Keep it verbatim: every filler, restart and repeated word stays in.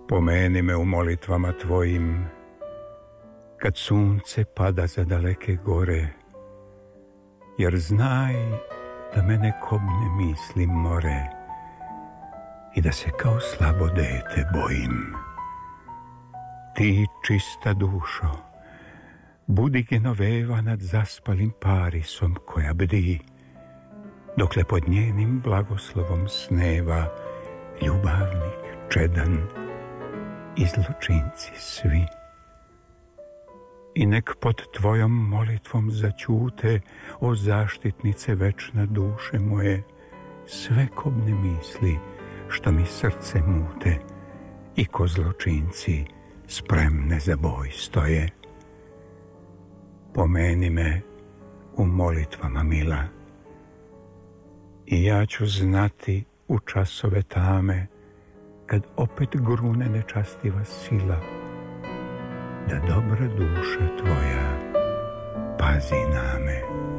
Pomeni me u molitvama tvojim, kad sunce pada za daleke gore, jer znaj da mene kobne misli more i da se kao slabo dete bojim. Ti, čista dušo, budi Genoveva nad zaspalim Parisom koja bdi, dokle pod njenim blagoslovom sneva ljubavnik čedan i zločinci svi. I nek pod tvojom molitvom zaćute, o zaštitnice večna duše moje, sve kobne misli što mi srce mute i ko zločinci spremne za boj stoje. Pomeni me u molitvama mila i ja ću znati u časove tame, kad opet grune nečastiva sila, da dobra duša tvoja pazi na me.